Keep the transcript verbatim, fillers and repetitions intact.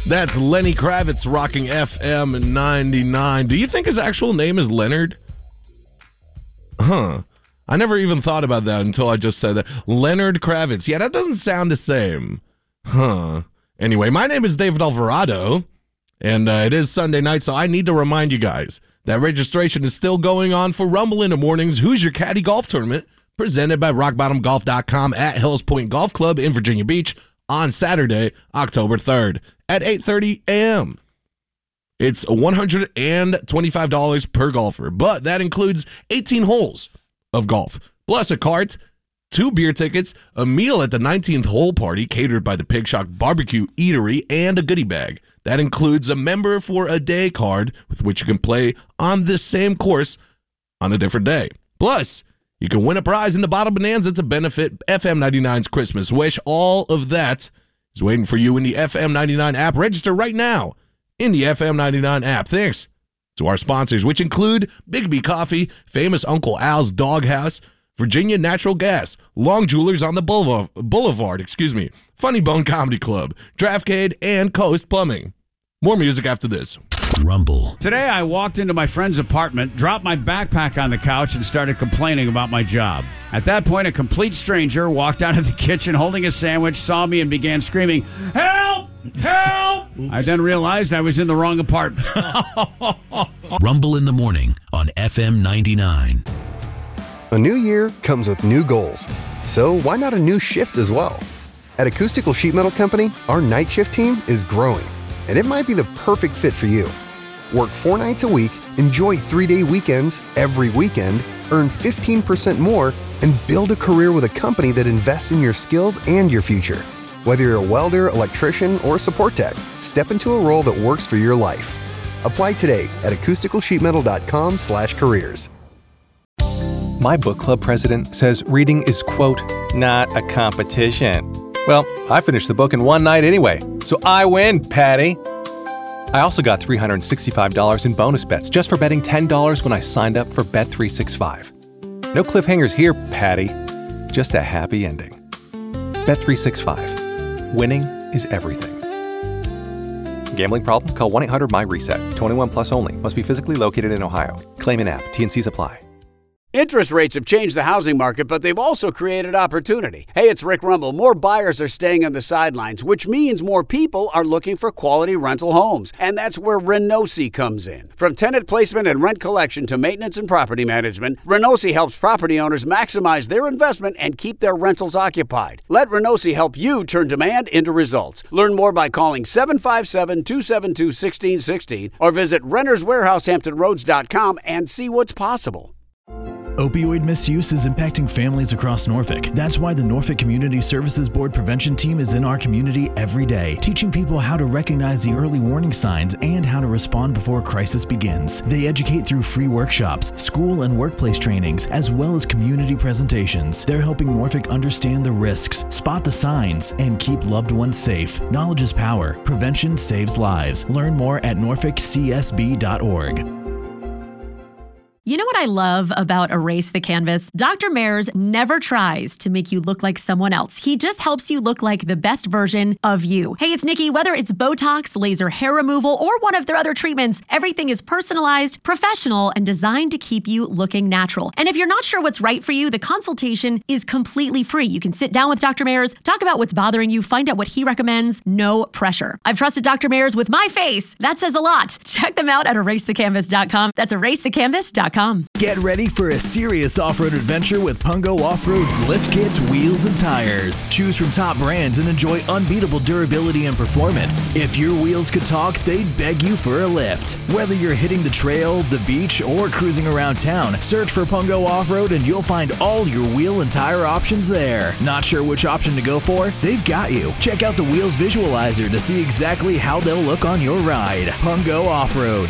That's Lenny Kravitz rocking F M ninety-nine. Do you think his actual name is Leonard? Huh. I never even thought about that until I just said that. Leonard Kravitz. Yeah, that doesn't sound the same. Huh. Anyway, my name is David Alvarado, and uh, it is Sunday night, so I need to remind you guys that registration is still going on for Rumble in the Mornings Who's Your Caddy Golf Tournament, presented by rock bottom golf dot com at Hills Point Golf Club in Virginia Beach on Saturday, October third at eight thirty a.m. It's one hundred twenty-five dollars per golfer, but that includes eighteen holes of golf, plus a cart, two beer tickets, a meal at the nineteenth hole party catered by the Pig Shock Barbecue Eatery, and a goodie bag. That includes a member for a day card with which you can play on this same course on a different day. Plus, you can win a prize in the Bottle Bonanza to benefit F M ninety-nine's Christmas Wish. All of that is waiting for you in the F M ninety-nine app. Register right now in the F M ninety-nine app. Thanks to our sponsors, which include Bigby Coffee, Famous Uncle Al's Doghouse, Virginia Natural Gas, Long Jewelers on the Boulevard, Boulevard, excuse me, Funny Bone Comedy Club, Draftcade, and Coast Plumbing. More music after this. Rumble. Today I walked into my friend's apartment, dropped my backpack on the couch, and started complaining about my job. At that point, a complete stranger walked out of the kitchen holding a sandwich, saw me, and began screaming, "Help! Help!" I then realized I was in the wrong apartment. Rumble in the Morning on F M ninety-nine. A new year comes with new goals. So why not a new shift as well? At Acoustical Sheet Metal Company, our night shift team is growing, and it might be the perfect fit for you. Work four nights a week, enjoy three-day weekends every weekend, earn fifteen percent more, and build a career with a company that invests in your skills and your future. Whether you're a welder, electrician, or support tech, step into a role that works for your life. Apply today at acoustical sheet metal dot com slash careers. My book club president says reading is, quote, not a competition. Well, I finished the book in one night anyway, so I win, Patty. I also got three hundred sixty-five dollars in bonus bets just for betting ten dollars when I signed up for Bet three sixty-five. No cliffhangers here, Patty. Just a happy ending. Bet three sixty-five. Winning is everything. Gambling problem? Call one eight hundred M Y reset. twenty-one plus only. Must be physically located in Ohio. Claim in app. T and Cs apply. Interest rates have changed the housing market, but they've also created opportunity. Hey, it's Rick Rumble. More buyers are staying on the sidelines, which means more people are looking for quality rental homes. And that's where Renosi comes in. From tenant placement and rent collection to maintenance and property management, Renosi helps property owners maximize their investment and keep their rentals occupied. Let Renosi help you turn demand into results. Learn more by calling seven five seven, two seven two, one six one six or visit renters warehouse hampton roads dot com and see what's possible. Opioid misuse is impacting families across Norfolk. That's why the Norfolk Community Services Board prevention team is in our community every day, teaching people how to recognize the early warning signs and how to respond before a crisis begins. They educate through free workshops, school and workplace trainings, as well as community presentations. They're helping Norfolk understand the risks, spot the signs, and keep loved ones safe. Knowledge is power. Prevention saves lives. Learn more at norfolk c s b dot org. You know what I love about Erase the Canvas? Doctor Mayers never tries to make you look like someone else. He just helps you look like the best version of you. Hey, it's Nikki. Whether it's Botox, laser hair removal, or one of their other treatments, everything is personalized, professional, and designed to keep you looking natural. And if you're not sure what's right for you, the consultation is completely free. You can sit down with Doctor Mayers, talk about what's bothering you, find out what he recommends. No pressure. I've trusted Doctor Mayers with my face. That says a lot. Check them out at erase the canvas dot com. That's erase the canvas dot com. Get ready for a serious off-road adventure with Pungo Off-Road's lift kits, wheels, and tires. Choose from top brands and enjoy unbeatable durability and performance. If your wheels could talk, they'd beg you for a lift. Whether you're hitting the trail, the beach, or cruising around town, search for Pungo Off-Road and you'll find all your wheel and tire options there. Not sure which option to go for? They've got you. Check out the Wheels Visualizer to see exactly how they'll look on your ride. Pungo Off-Road.